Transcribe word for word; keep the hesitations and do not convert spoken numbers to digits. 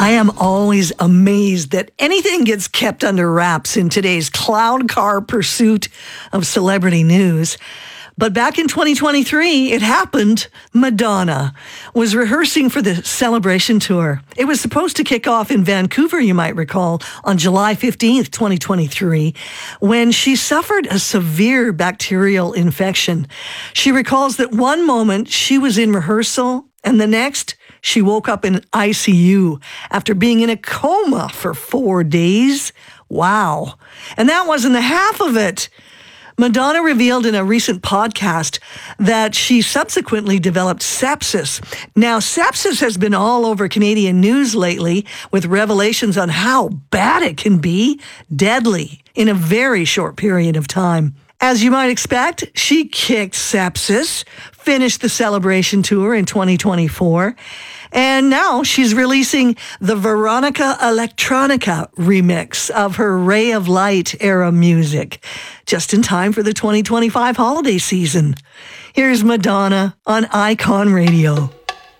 I am always amazed that anything gets kept under wraps in today's cloud car pursuit of celebrity news. But back in twenty twenty-three, it happened. Madonna was rehearsing for the Celebration Tour. It was supposed to kick off in Vancouver, you might recall, on July fifteenth, twenty twenty-three, when she suffered a severe bacterial infection. She recalls that one moment she was in rehearsal, and the next she woke up in I C U after being in a coma for four days. Wow. And that wasn't the half of it. Madonna revealed in a recent podcast that she subsequently developed sepsis. Now, sepsis has been all over Canadian news lately with revelations on how bad it can be, deadly, in a very short period of time. As you might expect, she kicked sepsis, finished the Celebration Tour in twenty twenty-four, and now she's releasing the Veronica Electronica remix of her Ray of Light era music, just in time for the twenty twenty-five holiday season. Here's Madonna on Icon Radio.